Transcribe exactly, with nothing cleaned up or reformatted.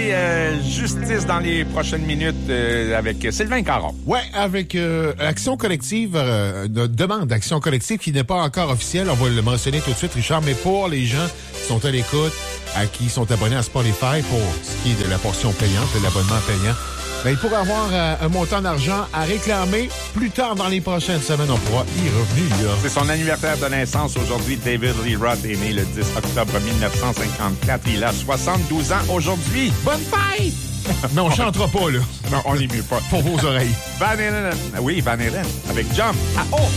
euh, justice dans les prochaines minutes euh, avec Sylvain Caron. Ouais, avec euh, Action collective, euh, notre demande d'action collective qui n'est pas encore officielle. On va le mentionner tout de suite, Richard, mais pour les gens qui sont à l'écoute, à qui sont abonnés à Spotify pour ce qui est de la portion payante, de l'abonnement payant, ben, il pourrait avoir euh, un montant d'argent à réclamer. Plus tard dans les prochaines semaines, on pourra y revenir. C'est son anniversaire de naissance aujourd'hui. David Lee Roth est né le dix octobre mille neuf cent cinquante-quatre. Il a soixante-douze ans aujourd'hui. Bonne fête! Mais on chantera pas, là. Non, on n'est mieux pas. Pour vos oreilles. Van Halen. Oui, Van Halen. Avec Jump. Ah, oh!